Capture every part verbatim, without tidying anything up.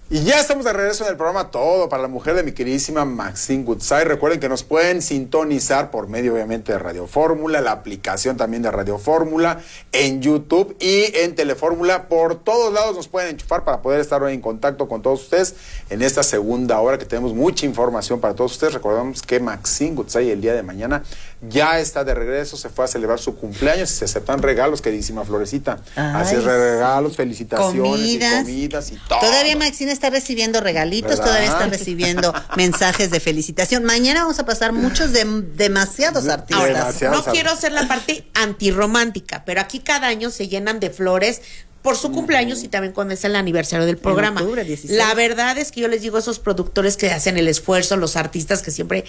Y ya estamos de regreso en el programa Todo para la Mujer de mi queridísima Maxine Goodside. Recuerden que nos pueden sintonizar por medio, obviamente, de Radio Fórmula, la aplicación también de Radio Fórmula, en YouTube y en Telefórmula. Por todos lados nos pueden enchufar para poder estar hoy en contacto con todos ustedes en esta segunda hora que tenemos mucha información para todos ustedes. Recordamos que Maxine Goodside el día de mañana ya está de regreso, se fue a celebrar su cumpleaños y se aceptan regalos, queridísima Florecita. Ay, así es, regalos, felicitaciones comidas, y comidas y todo. Todavía Maxine está recibiendo regalitos, ¿verdad? Todavía está recibiendo mensajes de felicitación. Mañana vamos a pasar muchos de demasiados artistas. Ahora, demasiados no quiero ser la parte antirromántica, pero aquí cada año se llenan de flores por su cumpleaños y también cuando es el aniversario del programa. octubre, dieciséis. La verdad es que yo les digo a esos productores que hacen el esfuerzo, los artistas que siempre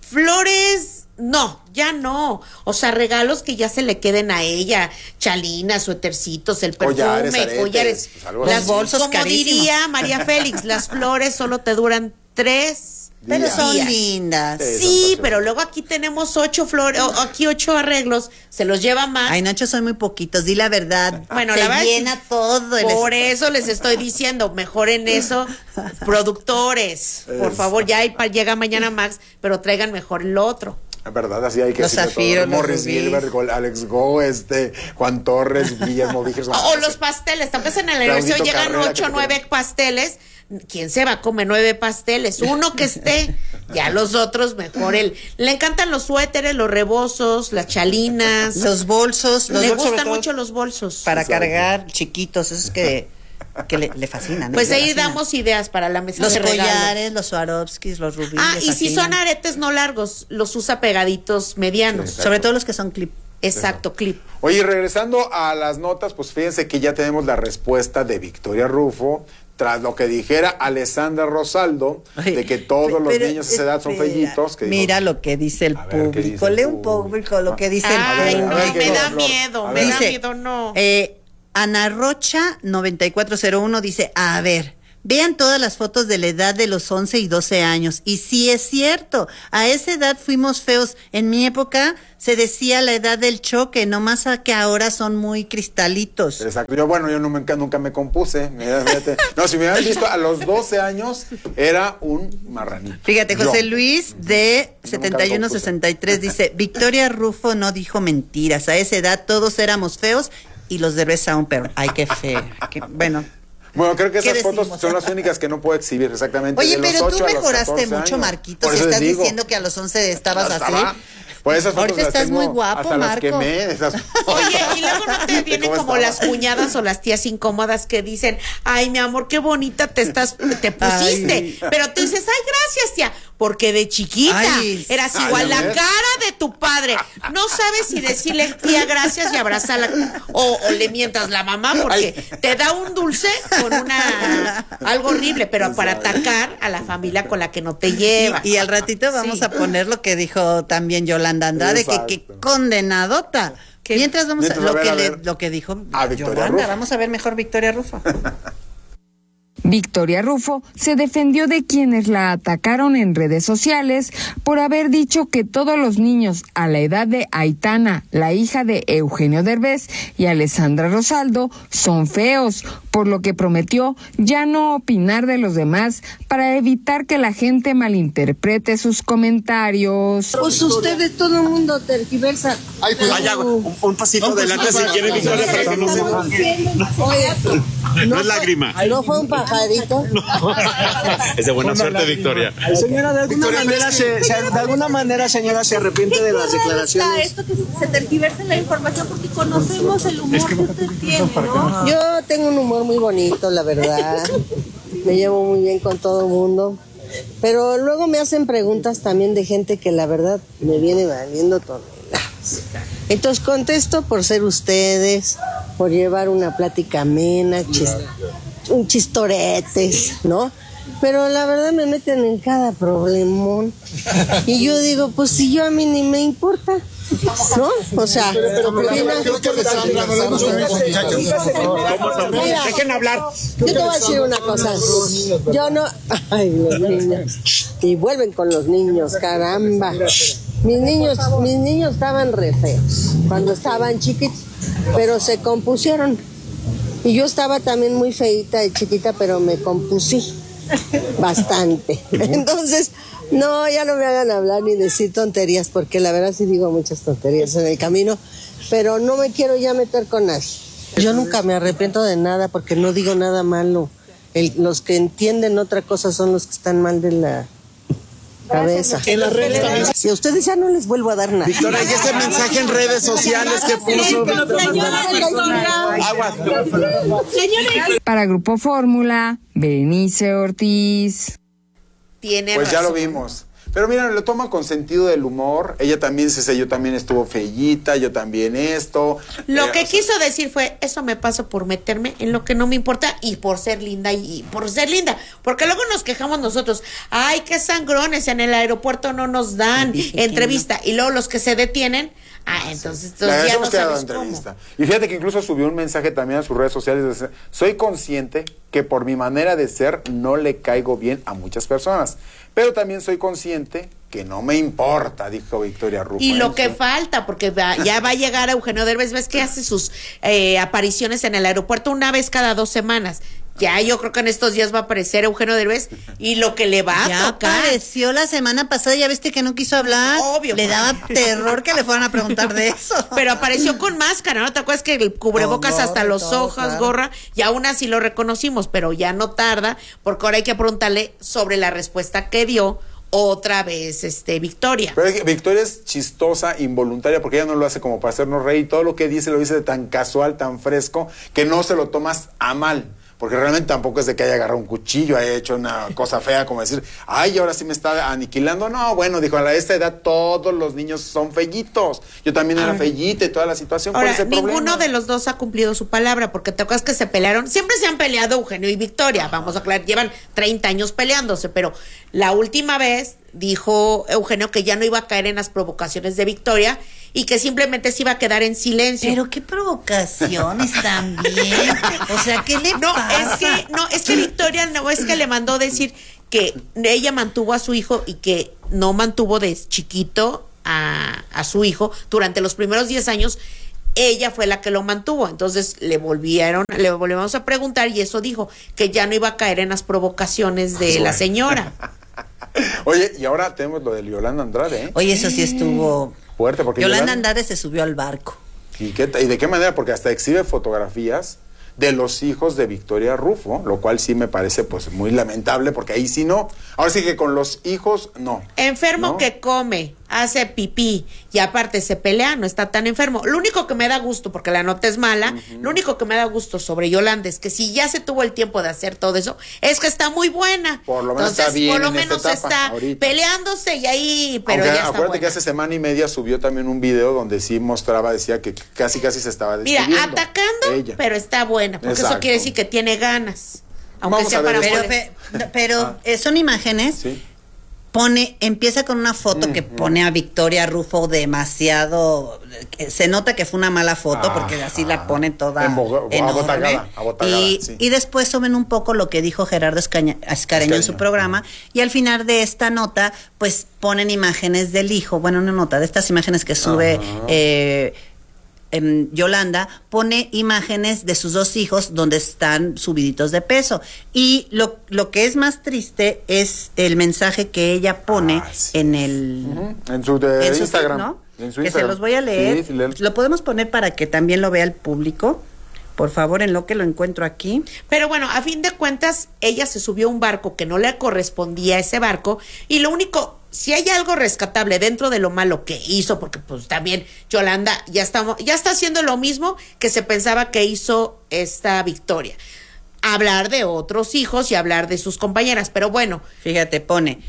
flores, no, ya no. O sea, regalos que ya se le queden a ella, chalinas, suétercitos, el perfume, collares, aretes, collares, pues, las bolsas, como carísimos. diría María Félix, las flores solo te duran tres pero días. son días. lindas. Sí, Sí, son pero luego aquí tenemos ocho flores, o aquí ocho arreglos, se los lleva más. Ay, Nacho, son muy poquitos, di la verdad. Bueno, se la verdad, llena todo. El por est- eso les estoy diciendo, mejoren eso, productores, por favor, ya hay, pa- llega mañana Max, pero traigan mejor lo otro. Es verdad, así hay que Los decirlo zafiros, todo. los Morris rubíes. Gilbert, Gol- Alex Go, este, Juan Torres, Guillermo Víquez. O, o los pasteles, tal vez en el aniversario Claudito llegan Carrera, ocho o que nueve tenemos. pasteles. ¿Quién se va a comer nueve pasteles? Uno que esté, ya los otros mejor. Él. Le encantan los suéteres, los rebozos, las chalinas. Los bolsos. Los Le bolsos sobre gustan todo mucho los bolsos. para Exacto. cargar chiquitos, esos que, que le, le fascinan. Pues le ahí fascinan. damos ideas para la mesa Los de regalos. collares, los Swarovskis, los rubíes. Ah, le y si fascinan. son aretes no largos, los usa pegaditos medianos. Sí, Sobre todo los que son clip. Exacto, clip. Oye, regresando a las notas, pues fíjense que ya tenemos la respuesta de Victoria Rufo, tras lo que dijera Alessandra Rosaldo, de que todos los Pero, niños de esa edad son espera, fellitos. Que mira digo, lo que dice el A ver, ¿qué dice público. el Lee un público? público lo que dice el Ay, público. no, a ver, me ¿qué da dice? miedo, A me ver. da Dice, miedo, no. eh, Ana Rocha noventa y cuatro cero uno dice, a ver, vean todas las fotos de la edad de los once y doce años. Y sí es cierto, a esa edad fuimos feos. En mi época se decía la edad del choque, no más a que ahora son muy cristalitos. Exacto. Yo, bueno, yo nunca, nunca me compuse. Mira, fíjate. No, si me hubieran visto a los doce años, era un marranito. Fíjate, José Yo. Luis de Nunca setenta y uno compuse. sesenta y tres dice, Victoria Rufo no dijo mentiras, a esa edad todos éramos feos y los de Besa un perro. Ay, qué feo. Qué- bueno. Bueno, creo que ¿Qué esas fotos decimos? son las únicas que no puedo exhibir exactamente. Oye, de los pero tú ocho a los mejoraste catorce mucho, años. Marquitos, Por si eso les estás digo. diciendo que a los once estabas así. Estaba. Pues esas fotos Ahorita las estás tengo, muy guapo, hasta las Marco. quemé, esas Oye, y luego no te vienen ¿Cómo como estaba? las cuñadas o las tías incómodas que dicen, ay, mi amor, qué bonita te estás, te pusiste. Ay. Pero tú dices, ay, gracias, tía, porque de chiquita Ay, eras ay, igual ¿ya la ves? cara de tu padre. No sabes si decirle, tía, gracias y abrazarla o, o le mientas la mamá porque te da un dulce con una algo horrible, pero para atacar a la familia con la que no te lleva. Y, y al ratito vamos Sí. a poner lo que dijo también Yolanda Andrade, que, que Exacto. condenadota. ¿Qué? Mientras vamos Mientras, a a lo ver, que a le- ver. lo que dijo A Victoria Yolanda, Rufo. vamos a ver mejor Victoria Rufo. Victoria Rufo se defendió de quienes la atacaron en redes sociales por haber dicho que todos los niños a la edad de Aitana, la hija de Eugenio Derbez, y Alessandra Rosaldo son feos, por lo que prometió ya no opinar de los demás para evitar que la gente malinterprete sus comentarios. Pues ustedes, todo el mundo tergiversa. Ay, pues, Vaya, un, un pasito adelante si quiere, Victoria, para que no se Oye, No es lágrima. no fue un pajarito. Es de buena suerte, Victoria. señora, de alguna manera, se, se- de alguna manera, señora, se arrepiente de las declaraciones. Esto que se tergiversa la información porque conocemos el humor que usted tiene, ¿no? Yo tengo un humor muy bonito, la verdad. Me llevo muy bien con todo el mundo. Pero luego me hacen preguntas también de gente que la verdad me viene valiendo toneladas. Entonces contesto por ser ustedes, por llevar una plática amena, chis- un chistoretes, ¿no? Pero la verdad me meten en cada problemón. Y yo digo, pues si yo a mí ni me importa, ¿no? O sea, final- Mira, Dejen hablar. yo te voy a decir una cosa. Yo no. Ay, los niños. Y vuelven con los niños, caramba. Mis niños, mis niños estaban re feos cuando estaban chiquitos, pero se compusieron. Y yo estaba también muy feita y chiquita, pero me compusí. Bastante. Entonces, no, ya no me hagan hablar ni decir tonterías, porque la verdad sí digo muchas tonterías en el camino, pero no me quiero ya meter con nadie. Yo nunca me arrepiento de nada porque no digo nada malo. El, los que entienden otra cosa son los que están mal de la cabeza. En las redes también. Si a ustedes ya no les vuelvo a dar nada. Victoria, y ese mensaje en redes sociales que puso. Agua. Para Grupo Fórmula, Berenice Ortiz. Tiene Pues ya razón. lo vimos. Pero mira, lo toman con sentido del humor. Ella también se dice, yo también estuvo fellita, yo también esto. Lo Eh, que o sea, quiso decir fue, eso me pasa por meterme en lo que no me importa y por ser linda y, y por ser linda. Porque luego nos quejamos nosotros, ay, qué sangrones, en el aeropuerto no nos dan entrevista. Y luego los que se detienen, ah, entonces, Le entonces ya no agradecemos que haya dado sabes cómo. entrevista. Y fíjate que incluso subió un mensaje también a sus redes sociales. Dice, soy consciente que por mi manera de ser no le caigo bien a muchas personas, pero también soy consciente que no me importa, dijo Victoria Rufo. Y lo ¿eh? que falta, porque va- ya va a llegar Eugenio Derbez, ves que hace sus eh, apariciones en el aeropuerto una vez cada dos semanas. Ya yo creo que en estos días va a aparecer Eugenio Derbez y lo que le va a Ya tocar. apareció la semana pasada, ya viste que no quiso hablar. Obvio. Le daba terror que le fueran a preguntar de eso. Pero apareció con máscara, ¿no? ¿Te acuerdas que el cubrebocas Con hasta gorra y los todo, ojos, claro. gorra? Y aún así lo reconocimos, pero ya no tarda, porque ahora hay que preguntarle sobre la respuesta que dio otra vez este Victoria. Pero es que Victoria es chistosa, involuntaria, porque ella no lo hace como para hacernos reír. Todo lo que dice lo dice de tan casual, tan fresco, que no se lo tomas a mal. Porque realmente tampoco es de que haya agarrado un cuchillo, haya hecho una cosa fea como decir, ay, ahora sí me está aniquilando. No, bueno, dijo, a esta edad todos los niños son fellitos. Yo también era fellita y toda la situación. ¿Cuál Ahora, es el ninguno problema? de los dos ha cumplido su palabra, porque te acuerdas que se pelearon, siempre se han peleado Eugenio y Victoria, vamos a aclarar, llevan treinta años peleándose, pero la última vez dijo Eugenio que ya no iba a caer en las provocaciones de Victoria y que simplemente se iba a quedar en silencio. Pero qué provocaciones también. O sea, ¿qué le No, pasa? es que, no, es que Victoria no es que le mandó decir que ella mantuvo a su hijo y que no mantuvo de chiquito a, a su hijo durante los primeros diez años. Ella fue la que lo mantuvo, entonces le volvieron, le volvimos a preguntar y eso dijo que ya no iba a caer en las provocaciones de la señora. Oye, y ahora tenemos lo de Yolanda Andrade, ¿eh? Oye, eso sí estuvo Fuerte, porque Yolanda Andrade se subió al barco. ¿Y, qué, ¿Y de qué manera? Porque hasta exhibe fotografías de los hijos de Victoria Rufo, lo cual sí me parece pues muy lamentable, porque ahí sí no. Ahora sí que con los hijos, no. Enfermo ¿No? que come, hace pipí y aparte se pelea, no está tan enfermo. Lo único que me da gusto, porque la nota es mala, uh-huh. Lo único que me da gusto sobre Yolanda es que si ya se tuvo el tiempo de hacer todo eso, es que está muy buena. Por lo menos Entonces, está bien por lo en menos esta etapa, está ahorita. peleándose y ahí, pero Aunque, ya está acuérdate buena. que hace semana y media subió también un video donde sí mostraba, decía que casi casi se estaba Mira, despidiendo. atacando, ella. pero está buena, porque Exacto. eso quiere decir que tiene ganas. Aunque Vamos sea a ver para eso. Pero, poder- pe- pero Ah. eh, son imágenes. Sí. Pone, empieza con una foto Mm, que mm. pone a Victoria Rufo demasiado, que se nota que fue una mala foto Ah, porque así la pone toda Embogo- enorme. abotagada, abotagada, y, sí. y después suben un poco lo que dijo Gerardo Escaña- Escareño en su Escareño. programa y al final de esta nota pues ponen imágenes del hijo, bueno, una nota de estas imágenes que sube Ajá. eh, em, Yolanda, pone imágenes de sus dos hijos donde están subiditos de peso. Y lo, lo que es más triste es el mensaje que ella pone Ah, sí. en el... Ujú. En su de en su Instagram. feed, ¿no? En su que Instagram. se los voy a leer. Sí, sí, léelo. Lo podemos poner para que también lo vea el público. Por favor, en lo que lo encuentro aquí. Pero bueno, a fin de cuentas, ella se subió a un barco que no le correspondía a ese barco y lo único, si hay algo rescatable dentro de lo malo que hizo, porque pues también Yolanda ya está, ya está haciendo lo mismo que se pensaba que hizo esta Victoria. Hablar de otros hijos y hablar de sus compañeras, pero bueno. Fíjate, pone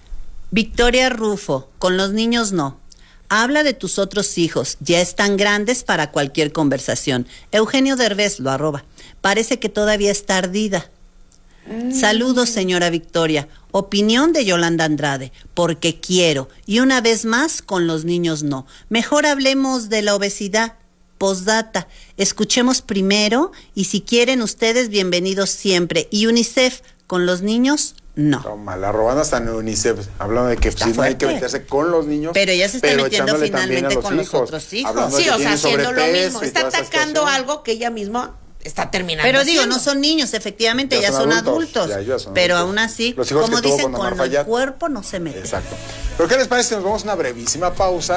Victoria Rufo, con los niños no. Habla de tus otros hijos, ya están grandes para cualquier conversación. Eugenio Derbez lo arroba. Parece que todavía está ardida. Mm. Saludos, señora Victoria. Opinión de Yolanda Andrade, porque quiero. Y una vez más, con los niños no. Mejor hablemos de la obesidad. Postdata. Escuchemos primero y si quieren ustedes, bienvenidos siempre. Y UNICEF, con los niños, no. Toma, la robando hasta en UNICEF, hablando de que Está sí, no hay que fuerte. meterse con los niños. Pero ella se está pero metiendo echándole también finalmente a los con los hijos, otros hijos. hablando de Sí, que o sea, tienen haciendo lo sobrepeso mismo. y Está toda esa atacando situación. algo que ella misma está terminando. Pero digo, haciendo. no son niños, efectivamente, ya, Ya son, son adultos. adultos, ya, ya son pero adultos. aún así, Los hijos como que tuvo dicen, con Omar con el Fayad. cuerpo no se mete. Exacto. ¿Pero qué les parece si nos vamos a una brevísima pausa?